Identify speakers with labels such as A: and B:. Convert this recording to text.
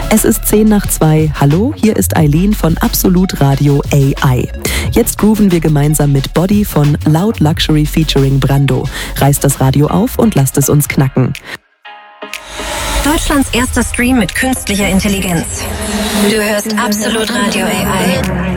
A: Es ist 1:10. Hallo, hier ist Eileen von Absolut Radio AI. Jetzt grooven wir gemeinsam mit Body von Loud Luxury featuring Brando. Reißt das Radio auf und lasst es uns knacken.
B: Deutschlands erster Stream mit künstlicher Intelligenz. Du hörst Absolut Radio AI.